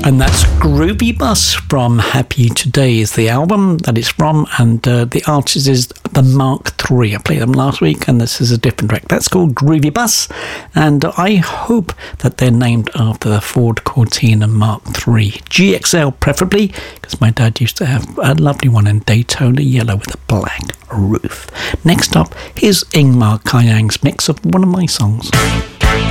And that's Groovy Bus from Happy Today is the album that it's from, and the artist is the Mark III. I played them last week, and this is a different track. That's called Groovy Bus, and I hope that they're named after the Ford Cortina Mark III. GXL preferably, because my dad used to have a lovely one in Daytona yellow with a black roof. Next up, here's Ingmar Kajang's mix of one of my songs.